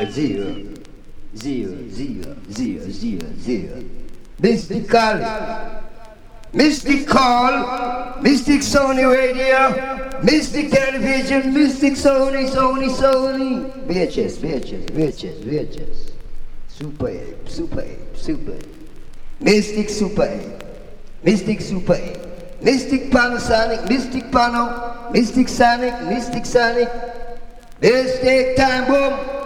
zero. Mystic Sony Radio, Mystic Television, Mystic Sony. VHS. Super 8. Mystic Super 8. Mystic Super 8. Mystic Panasonic, Mystic Pano, Mystic Sonic. Mystic Time Boom.